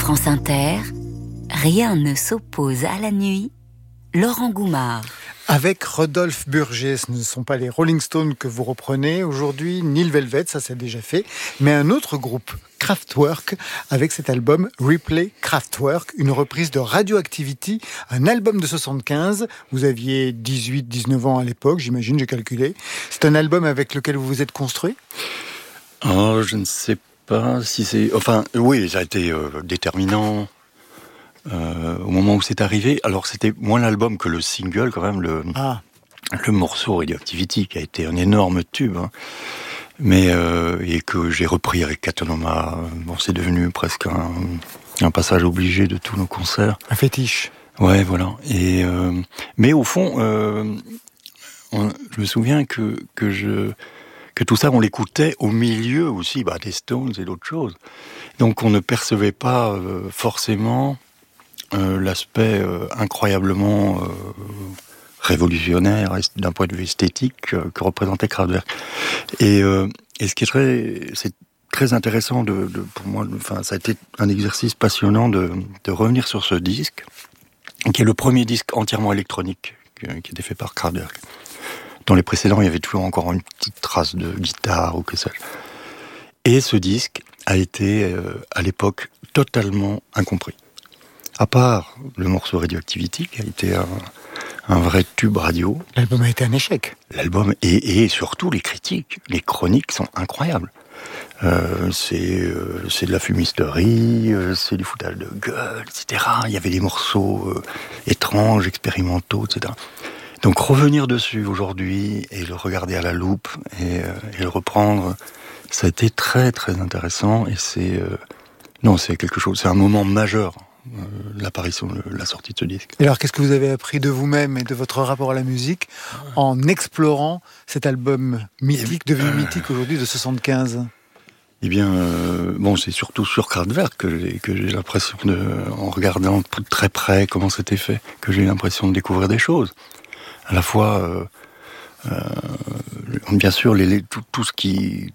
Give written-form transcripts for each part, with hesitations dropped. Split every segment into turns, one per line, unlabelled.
France Inter, rien ne s'oppose à la nuit. Laurent Goumard.
Avec Rodolphe Burger, ce ne sont pas les Rolling Stones que vous reprenez aujourd'hui, ni le Velvet, ça c'est déjà fait, mais un autre groupe, Kraftwerk, avec cet album Replay Kraftwerk, une reprise de Radioactivity, un album de 75. Vous aviez 18-19 ans à l'époque, j'imagine, j'ai calculé. C'est un album avec lequel vous vous êtes construit ?
Oh, je ne sais pas si c'est... Enfin, oui, ça a été déterminant au moment où c'est arrivé. Alors, c'était moins l'album que le single, quand même, le morceau Radioactivity, qui a été un énorme tube, hein. Mais et que j'ai repris avec Katonoma. Bon, c'est devenu presque un passage obligé de tous nos concerts.
Un fétiche.
Ouais, voilà. Et mais au fond, je me souviens que tout ça, on l'écoutait au milieu aussi, des Stones et d'autres choses. Donc, on ne percevait pas forcément l'aspect incroyablement révolutionnaire d'un point de vue esthétique que représentait Kraftwerk. Et ce qui est c'est très intéressant pour moi, ça a été un exercice passionnant de revenir sur ce disque, qui est le premier disque entièrement électronique qui était fait par Kraftwerk. Dans les précédents, il y avait toujours encore une petite trace de guitare ou que sais-je. Et ce disque a été, à l'époque, totalement incompris. À part le morceau Radioactivity, qui a été un vrai tube radio.
L'album a été un échec.
L'album, et surtout les critiques, les chroniques sont incroyables. C'est de la fumisterie, c'est du foutage de gueule, etc. Il y avait des morceaux étranges, expérimentaux, etc. Donc revenir dessus aujourd'hui et le regarder à la loupe et le reprendre, ça a été très très intéressant et c'est quelque chose, c'est un moment majeur, l'apparition, la sortie de ce disque.
Et alors qu'est-ce que vous avez appris de vous-même et de votre rapport à la musique en explorant cet album mythique, devenu mythique aujourd'hui de 75 ?
Eh bien, c'est surtout sur Kraftwerk que j'ai l'impression en regardant de très près comment c'était fait, que j'ai l'impression de découvrir des choses. À la fois, bien sûr, tout ce qui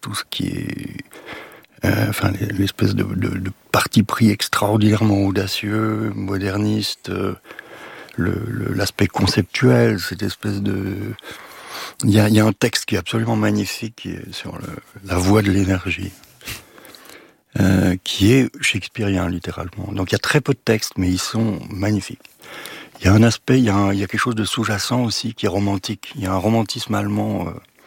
est, l'espèce de parti pris extraordinairement audacieux, moderniste, l'aspect conceptuel, cette espèce de... Il y a un texte qui est absolument magnifique, qui est sur la voie de l'énergie, qui est shakespearien, littéralement. Donc il y a très peu de textes, mais ils sont magnifiques. Il y a un aspect, il y a quelque chose de sous-jacent aussi qui est romantique. Il y a un romantisme allemand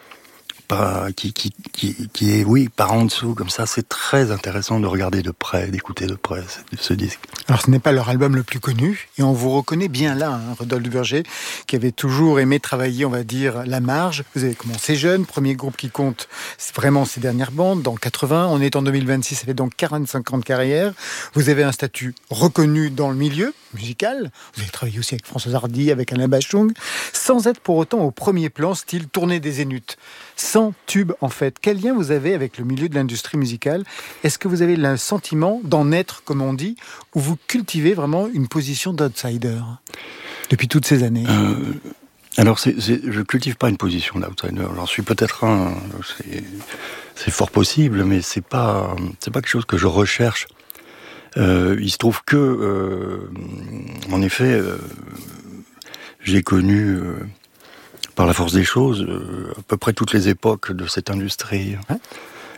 qui est, oui, par en dessous, comme ça. C'est très intéressant de regarder de près, d'écouter de près ce disque.
Alors ce n'est pas leur album le plus connu, et on vous reconnaît bien là, Rodolphe Burger, qui avait toujours aimé travailler, on va dire, la marge. Vous avez commencé jeune, premier groupe qui compte vraiment ces dernières bandes, dans 80, on est en 2026, ça fait donc 45 ans de carrière. Vous avez un statut reconnu dans le milieu musical, vous avez travaillé aussi avec François Hardy, avec Alain Bachung, sans être pour autant au premier plan, style tournée des Zéniths. Sans tube, en fait. Quel lien vous avez avec le milieu de l'industrie musicale ? Est-ce que vous avez le sentiment d'en être, comme on dit, ou vous cultivez vraiment une position d'outsider depuis toutes ces années ?
Alors, je cultive pas une position d'outsider. J'en suis peut-être un. C'est fort possible, mais c'est pas quelque chose que je recherche. Il se trouve que, en effet, j'ai connu... par la force des choses, à peu près toutes les époques de cette industrie.